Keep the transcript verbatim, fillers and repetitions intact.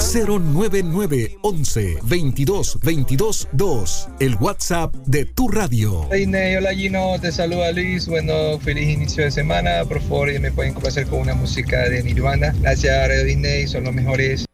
cero nueve nueve once veintidós veintidós dos. El WhatsApp de tu radio. Disney, hola Gino, te saluda Luis. Bueno, feliz inicio de semana. Por favor, me pueden complacer con una música de Nirvana. Gracias, Radio Disney, son los mejores.